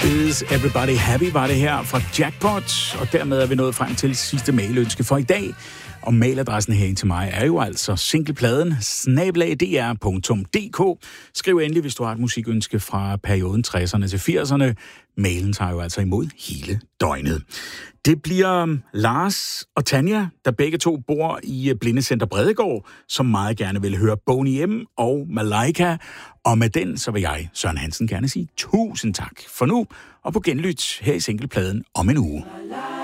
Is Everybody Happy var det her fra Jackpot, og dermed er vi nået frem til sidste mailønske for i dag. Og mailadressen her til mig er jo altså singlepladen@dr.dk. Skriv endelig, hvis du har et musikønske fra perioden 60'erne til 80'erne. Mailen tager jo altså imod hele døgnet. Det bliver Lars og Tanja, der begge to bor i Blindecenter Bredegård, som meget gerne vil høre Boney M. og Malaika. Og med den, så vil jeg, Søren Hansen, gerne sige tusind tak for nu, og på genlyt her i Singlepladen om en uge.